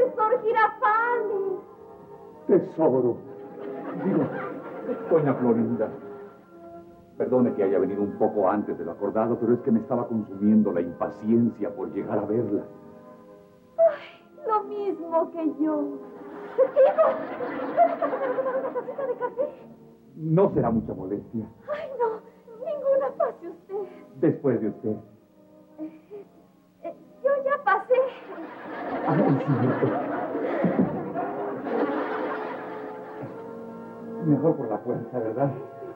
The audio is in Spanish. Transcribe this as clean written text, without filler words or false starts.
profesor Girafales. Tesoro. Digo, doña Florinda. Perdone que haya venido un poco antes de lo acordado, pero es que me estaba consumiendo la impaciencia por llegar a verla. Ay, lo mismo que yo. Digo, ¿puedes tomar una tacita de café? No será mucha molestia. Ay, no, ninguna, pase usted. Después de usted. Yo ya pasé. Ay, es cierto. Mejor por la puerta, ¿verdad?